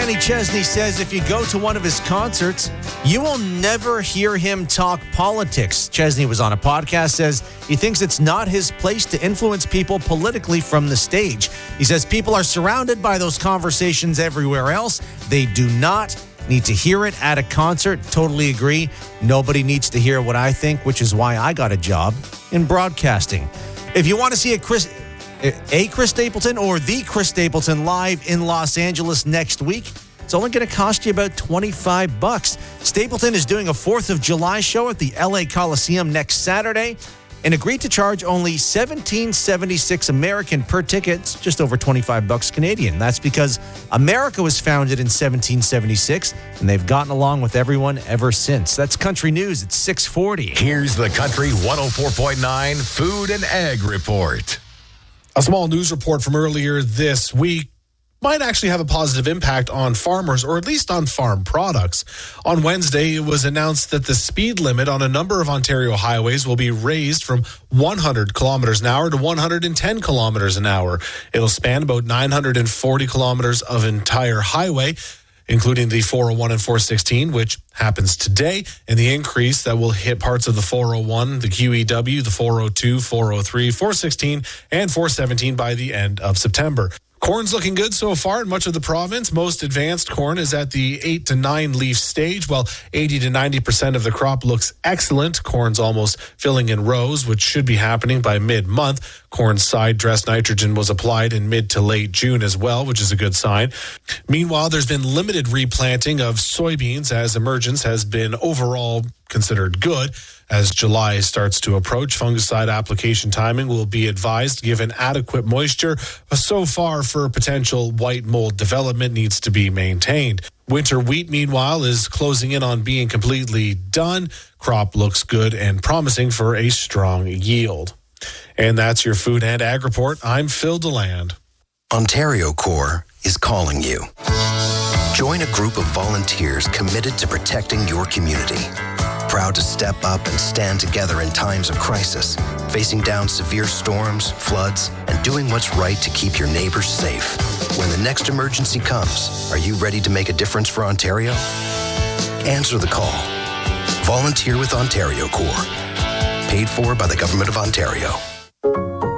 Kenny Chesney says if you go to one of his concerts, you will never hear him talk politics. Chesney was on a podcast, says he thinks it's not his place to influence people politically from the stage. He says people are surrounded by those conversations everywhere else. They do not need to hear it at a concert. Totally agree. Nobody needs to hear what I think, which is why I got a job in broadcasting. If you want to see Chris Stapleton or the Chris Stapleton live in Los Angeles next week, it's only going to cost you about $25. Stapleton is doing a 4th of July show at the LA Coliseum next Saturday and agreed to charge only $17.76 American per ticket. It's just over $25 Canadian. That's because America was founded in 1776 and they've gotten along with everyone ever since. That's Country News at 6:40. Here's the Country 104.9 Food and Ag Report. A small news report from earlier this week might actually have a positive impact on farmers, or at least on farm products. On Wednesday, it was announced that the speed limit on a number of Ontario highways will be raised from 100 kilometers an hour to 110 kilometers an hour. It'll span about 940 kilometers of entire highway, including the 401 and 416, which happens today, and the increase that will hit parts of the 401, the QEW, the 402, 403, 416, and 417 by the end of September. Corn's looking good so far in much of the province. Most advanced corn is at the 8 to 9 leaf stage, while 80 to 90% of the crop looks excellent. Corn's almost filling in rows, which should be happening by mid-month. Corn's side dress nitrogen was applied in mid to late June as well, which is a good sign. Meanwhile, there's been limited replanting of soybeans as emergence has been overall considered good. As July starts to approach, fungicide application timing will be advised given adequate moisture. So far for potential white mold development needs to be maintained. Winter wheat, meanwhile, is closing in on being completely done. Crop looks good and promising for a strong yield. And that's your Food and Ag Report. I'm Phil DeLand. Ontario Corps is calling you. Join a group of volunteers committed to protecting your community. Proud to step up and stand together in times of crisis, facing down severe storms, floods, and doing what's right to keep your neighbors safe. When the next emergency comes, are you ready to make a difference for Ontario? Answer the call. Volunteer with Ontario Corps. Paid for by the Government of Ontario.